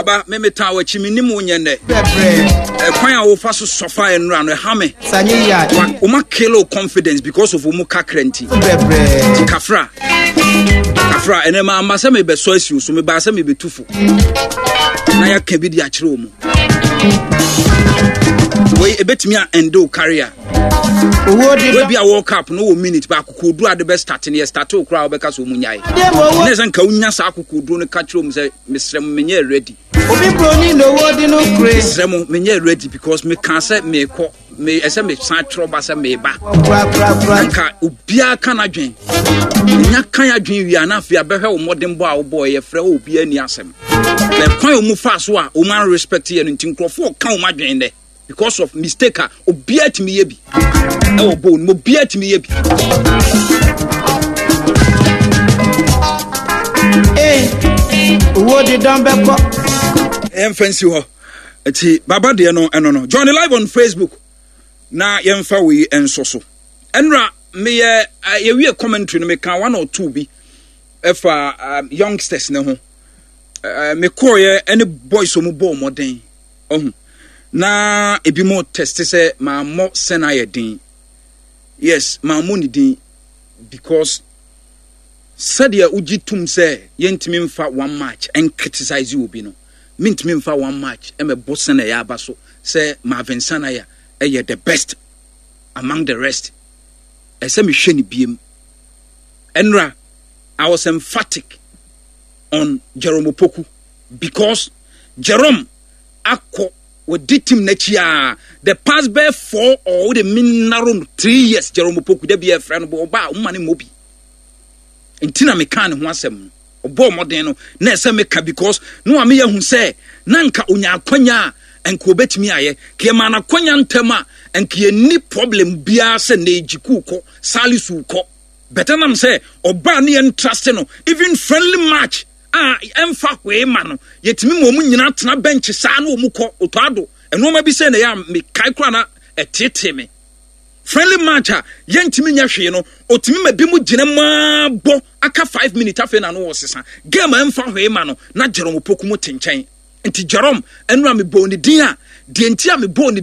baba me tawo chi minim onyene kwan a wo fa so sofa enra no ha me o ma kilo confidence because of mu kakrenti kafra enema ambasa me be so asiu so me ba sa me be tufu na ya ka bi di a kire o mu we ebetimi a endo career we be a World Cup no 1 minute ba kokodu ade be start ne start o kra obeka so munyai ne san ka unya sa kokodu ne ka kire o mu se mesrem menye ready obi broni no wodi no kre mesrem menye ready because me kan say me ko me ese me san tro ba say me ba ka obia kan adwen nya kan adwen wi ana afia behwe wo modern boy wo boy ye frɛ obi ani asem le kwan o mu fa so a o man respect ye no ntinkrofo kan o madwen de because of mistake obi atimi ye bi e wo bo no obi atimi ye bi wo de don beko fancy ho eti baba de no eno no join live on Facebook na yemfa we enso so enra me ye we commentary no me kan one or two bi efa youngsters ne ho me call ye any boys omo bo modern ohun na ebi mo test say ma mo sena ye din yes ma mo ni din because said ya ujitum say yentimi mfa one match and criticize you obi no mintimi mfa one match e me bo sena ya abaso say Marvin Sanaya the best among the rest. Ese me hwe ni biem. Enra, I was emphatic on Jerome Opoku because Jerome akọ with the team next year the past by 4 or the minimum 3 years Jerome Opoku dey be a friend bo ba umane mobi. Intina me kan ho asem obo modern no na ese me ka because no ame ya hu say nanka onya akwanya enko obetimi aye ke ma na kwanya ntema enke ni problem bia se na ejiku ko salisu ko better nam say oba na entrust no even friendly match emfa hwe ma no yetimi mo mu nyina tena bench saa na omu ko otoado eno ma bi se na ya me kai kra na etete me friendly match yentimi nya hwe no otimi ma bi mu gine ma bo aka 5 minutes afa na no wosesa game emfa hwe ma no na Jerome Opoku mu tenchen nti Jerome enra me bo ni din a de ntia me bo ni